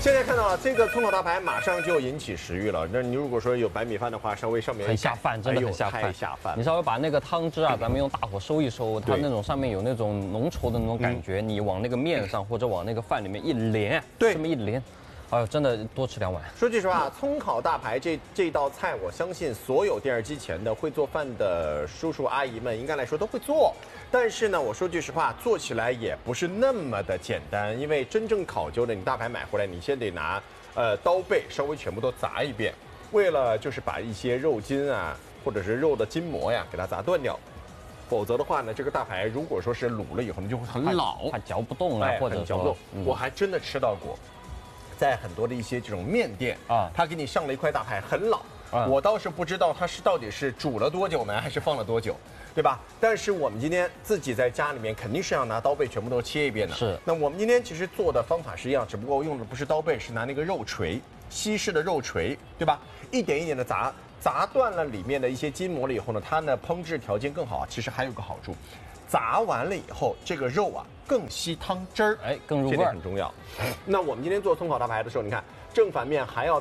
现在看到了这个葱烤大排，马上就引起食欲了。那你如果说有白米饭的话，稍微上面很下饭，真的很下饭， 太下饭。 你稍微把那个汤汁啊，咱们用大火收一收，它那种上面有那种浓稠的那种感觉，你往那个面上或者往那个饭里面一连， 对， 这么一连。 哎呦，真的多吃2碗。 说句实话，葱烤大排这道菜，我相信所有电视机前的会做饭的叔叔阿姨们，应该来说都会做。但是呢，我说句实话，做起来也不是那么的简单，因为真正考究的，你大排买回来，你先得拿刀背稍微全部都砸一遍，为了就是把一些肉筋啊，或者是肉的筋膜呀，给它砸断掉。否则的话呢，这个大排如果说是卤了以后呢，就会很老， 它嚼不动啊，或者嚼不动。我还真的吃到过。 在很多的一些这种面店啊，他给你上了一块大排，很老。我倒是不知道它是到底是煮了多久呢，还是放了多久，对吧？但是我们今天自己在家里面肯定是要拿刀背全部都切一遍的。 是。那我们今天其实做的方法是一样，只不过用的不是刀背，是拿那个肉锤，西式的肉锤，对吧？一点一点的砸，砸断了里面的一些筋膜了以后呢，它呢烹制条件更好。其实还有个好处。 炸完了以后，这个肉啊更吸汤汁儿， 哎，更入味， 这点很重要。那我们今天做葱烤大排的时候，你看正反面还要